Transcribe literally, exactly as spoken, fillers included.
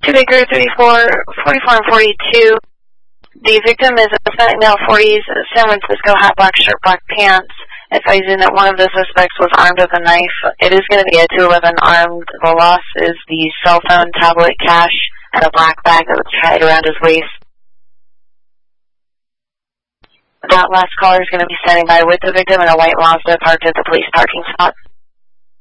Two Baker, thirty-four, forty-four, and forty-two. The victim is a Hispanic male, forties, San Francisco hat, black shirt, black pants, advising that one of the suspects was armed with a knife. It is going to be a two eleven armed. The loss is the cell phone, tablet, cash, and a black bag that was tied around his waist. That last caller is going to be standing by with the victim in a white Mazda parked at the police parking spot.